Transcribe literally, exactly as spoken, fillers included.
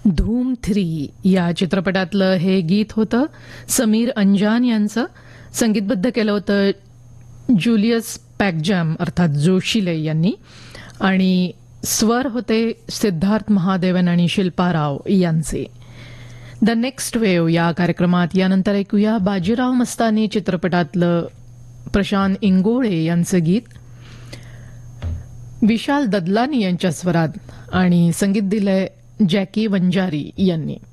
धूम थ्री या चित्रपटातलं हे गीत होतं समीर अंजान यांचं. संगीतबद्ध केलं होतं जुलियस पॅकजॅम अर्थात जोशीले यांनी आणि स्वर होते सिद्धार्थ महादेवन आणि शिल्पा राव यांचे. द नेक्स्ट वेव्ह या कार्यक्रमात यानंतर ऐकूया बाजीराव मस्तानी चित्रपटातलं प्रशांत इंगोळे यांचं गीत विशाल ददलानी यांच्या स्वरात आणि संगीत दिलंय जॅकी वंजारी यांनी.